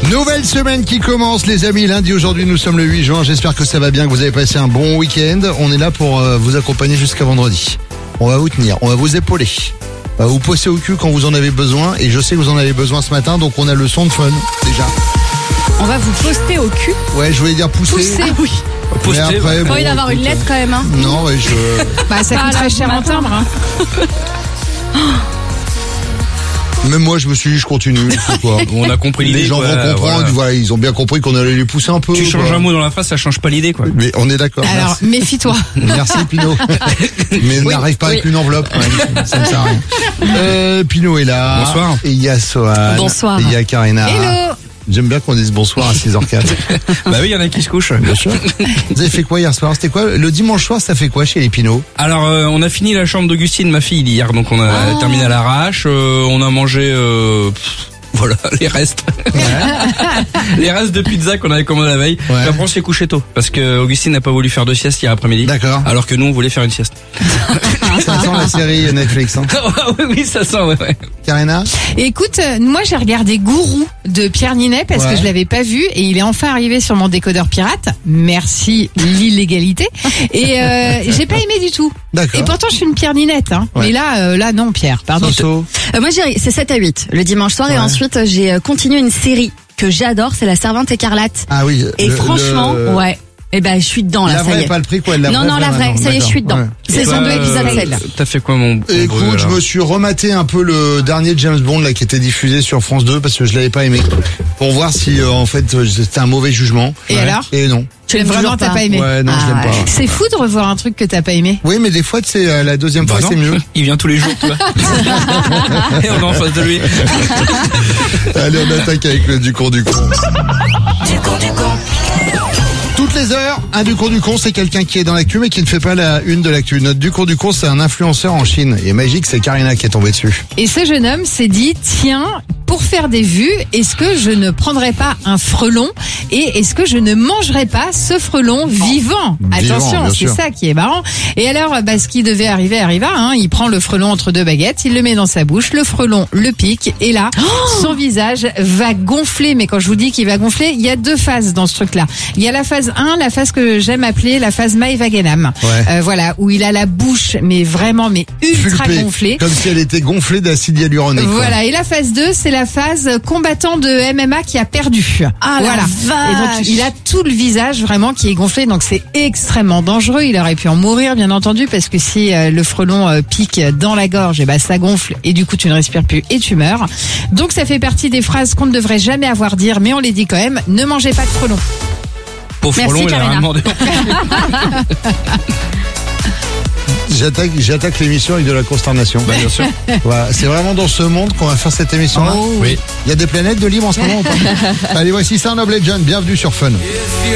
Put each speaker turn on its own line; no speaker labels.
Nouvelle semaine qui commence les amis, lundi aujourd'hui nous sommes le 8 juin, j'espère que ça va bien, que vous avez passé un bon week-end. On est là pour vous accompagner jusqu'à vendredi. On va vous tenir, on va vous épauler, on va vous pousser au cul quand vous en avez besoin, et je sais que vous en avez besoin ce matin, donc on a le son de fun déjà.
On va vous poster au cul.
Ouais, je voulais dire pousser.
Pousser, oui.
Mais après,
Faut d'avoir une lettre quand même, hein.
Non, ouais,
Bah, ça coûte très cher en timbre, hein.
Même moi, je me suis dit, je continue. Quoi.
On a compris l'idée.
Les gens vont comprendre. Voilà, ils ont bien compris qu'on allait les pousser un peu.
Tu changes un mot dans la phrase, ça change pas l'idée, quoi.
Mais on est d'accord.
Alors, méfie-toi.
Merci Pinot. Mais n'arrive pas avec une enveloppe. Ouais, ça ne sert à rien. Pinot est là.
Bonsoir.
Et il y a Sohan.
Bonsoir.
Et il y a Karina.
Hello.
J'aime bien qu'on dise bonsoir à 6h04.
Bah oui, il y en a qui se couchent.
Bien sûr. Vous avez fait quoi hier soir? C'était quoi? Le dimanche soir, ça fait quoi chez les Pinot?
Alors, on a fini la chambre d'Augustine, ma fille, hier, donc on a terminé à l'arrache. On a mangé, voilà, les restes.
Ouais.
Les restes de pizza qu'on avait commandé la veille.
Ouais.
Puis après, on s'est couché tôt, parce que Augustine n'a pas voulu faire de sieste hier après-midi.
D'accord.
Alors que nous, on voulait faire une sieste.
Ça sent la série Netflix, hein.
Oui, ça sent, ouais.
Karina?
Écoute, moi j'ai regardé Gourou de Pierre Ninet parce que je l'avais pas vu et il est enfin arrivé sur mon décodeur pirate. Merci l'illégalité. Et j'ai pas aimé du tout.
D'accord.
Et pourtant je suis une Pierre Ninette, hein.
Ouais.
Mais là non Pierre, pardon.
Soso.
Moi, c'est 7 à 8 le dimanche soir et ensuite j'ai continué une série que j'adore, c'est La Servante écarlate.
Ah oui.
Et franchement, ouais. Eh ben, je suis dedans là,
La
ça
vraie,
y est.
pas le prix, quoi.
Non, la vraie, ça y est, je suis dedans.
Ouais.
Saison 2, épisode 7.
T'as fait quoi, mon
Écoute,
brûle,
je
alors
me suis rematé un peu le dernier James Bond là qui était diffusé sur France 2 parce que je l'avais pas aimé. Pour voir si en fait c'était un mauvais jugement.
Et alors?
Et non.
Tu l'aimes vraiment, t'as pas aimé?
Ouais, non, je l'aime pas.
C'est fou de revoir un truc que t'as pas aimé.
Oui, mais des fois, tu sais, la deuxième
Bah
fois,
non.
c'est mieux.
Il vient tous les jours, tu vois. Et on est en face de lui.
Allez, on attaque avec le Ducours du con. Toutes les heures, un Ducours du con, c'est quelqu'un qui est dans l'actu mais qui ne fait pas la une de l'actu. Notre Ducours du con, c'est un influenceur en Chine. Et magique, c'est Karina qui est tombée dessus.
Et ce jeune homme s'est dit, tiens, pour faire des vues, est-ce que je ne prendrais pas un frelon et est-ce que je ne mangerais pas ce frelon vivant? Attention,
bien
c'est
sûr.
ça qui est marrant. Et alors, ce qui devait arriver arriva. Hein. Il prend le frelon entre deux baguettes, il le met dans sa bouche, le frelon le pique et là, son visage va gonfler. Mais quand je vous dis qu'il va gonfler, il y a deux phases dans ce truc-là. Il y a la phase 1, la phase que j'aime appeler la phase Maevaganam.
Ouais.
Voilà, où il a la bouche, mais vraiment, mais ultra
Pulpée,
gonflée.
comme si elle était gonflée d'acide hyaluronique. quoi.
Voilà, et la phase 2, c'est la phase combattant de MMA qui a perdu.
Ah, la
voilà.
vache.
Et donc il a tout le visage vraiment qui est gonflé, donc c'est extrêmement dangereux. Il aurait pu en mourir bien entendu parce que si le frelon pique dans la gorge, et ça gonfle et du coup tu ne respires plus et tu meurs. Donc ça fait partie des phrases qu'on ne devrait jamais avoir dire, mais on les dit quand même. Ne mangez pas de frelon.
Pauvre
Merci,
frelon, il a
Karina.
rien demandé.
J'attaque l'émission avec de la consternation.
Bah, bien sûr.
Voilà, c'est vraiment dans ce monde qu'on va faire cette émission-là.
Oui.
Il y a des planètes de libre en ce moment ou pas? Allez, voici Sound of Legend. Bienvenue sur Fun.
If you